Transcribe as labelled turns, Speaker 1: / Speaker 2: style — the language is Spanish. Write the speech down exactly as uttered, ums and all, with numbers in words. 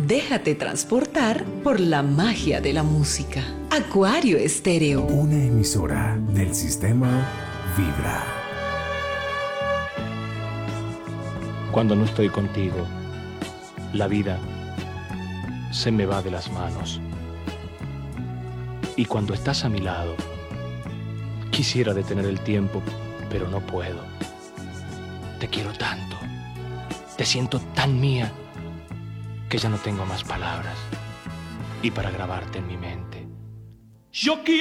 Speaker 1: Déjate transportar por la magia de la música. Acuario Estéreo.
Speaker 2: Una emisora del sistema Vibra.
Speaker 3: Cuando no estoy contigo, la vida se me va de las manos. Y cuando estás a mi lado, quisiera detener el tiempo, pero no puedo. Te quiero tanto, te siento tan mía, que ya no tengo más palabras. Y para grabarte en mi mente, yo quiero